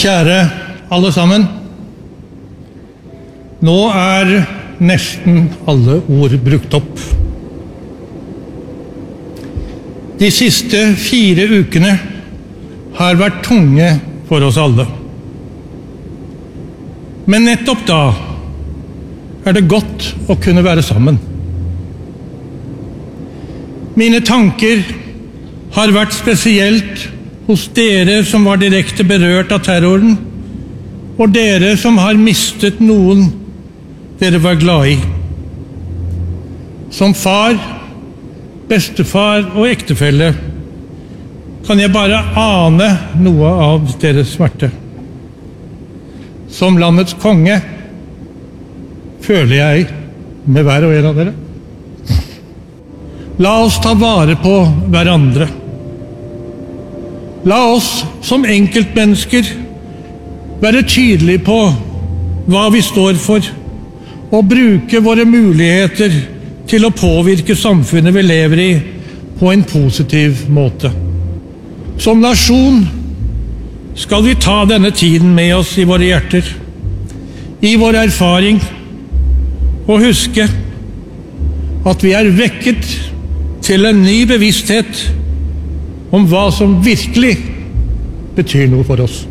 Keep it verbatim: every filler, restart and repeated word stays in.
Kjære alle sammen, nå er nesten alle ord brukt opp. De siste fire ukene har vært tunge for oss alle. Men nettopp da er det godt å kunne være sammen. Mine tanker har vært spesielt hos dere som var direkte berørt av terroren, og dere som har mistet noen dere var glad i. Som far, bestefar og ektefelle kan jeg bare ane noe av deres smerte. Som landets konge føler jeg med hver og en av dere. La oss ta vare på hverandre. La oss som enkeltmennesker være tydelige på hva vi står for, og bruke våre muligheter til å påvirke samfunnet vi lever i på en positiv måte. Som nasjon skal vi ta denne tiden med oss i våre hjerter, i vår erfaring, og huske at vi er vekket til en ny bevissthet om hva som virkelig betyr noe for oss.